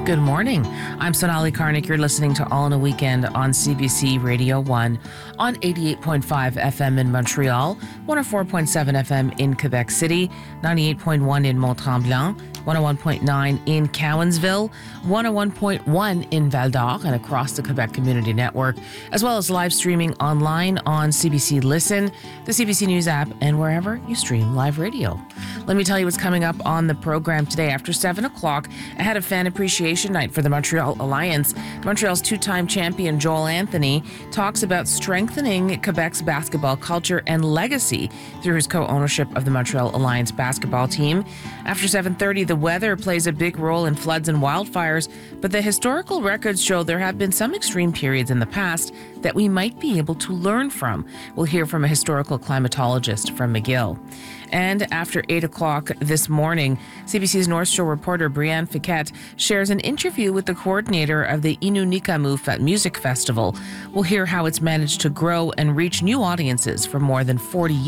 Good morning. I'm Sonali Karnik. You're listening to All in a Weekend on CBC Radio 1 on 88.5 FM in Montreal, 104.7 FM in Quebec City, 98.1 in Mont-Tremblant, 101.9 in Cowansville, 101.1 in Val-d'Or and across the Quebec Community Network, as well as live streaming online on CBC Listen, the CBC News app, and wherever you stream live radio. Let me tell you what's coming up on the program today. After 7 o'clock, ahead of Fan Appreciation Night for the Montreal Alliance, Montreal's two-time champion Joel Anthony talks about strengthening Quebec's basketball culture and legacy through his co-ownership of the Montreal Alliance basketball team. After 7:30, the weather plays a big role in floods and wildfires, but the historical records show there have been some extreme periods in the past that we might be able to learn from. We'll hear from a historical climatologist from McGill. And after 8 o'clock this morning, CBC's North Shore reporter Brianne Fiquette shares an interview with the coordinator of the Inunikamu Music Festival. We'll hear how it's managed to grow and reach new audiences for more than 40 years.